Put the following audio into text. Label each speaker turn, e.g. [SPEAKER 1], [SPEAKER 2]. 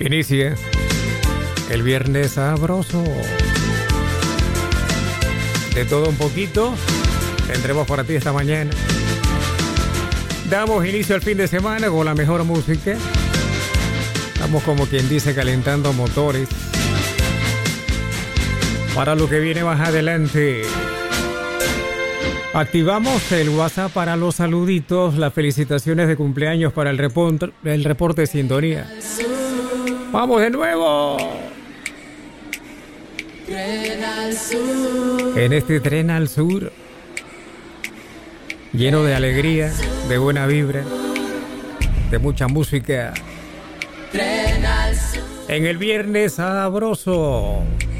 [SPEAKER 1] Inicia el viernes sabroso. De todo un poquito tendremos para ti esta mañana. Damos inicio al fin de semana con la mejor música. Estamos, como quien dice, calentando motores para lo que viene más adelante. Activamos el WhatsApp para los saluditos, las felicitaciones de cumpleaños para el reporte de sintonía. ¡Vamos de nuevo!
[SPEAKER 2] Tren al sur.
[SPEAKER 1] En este tren al sur, lleno de alegría, de buena vibra, de mucha música.
[SPEAKER 2] Tren al sur.
[SPEAKER 1] En el viernes sabroso.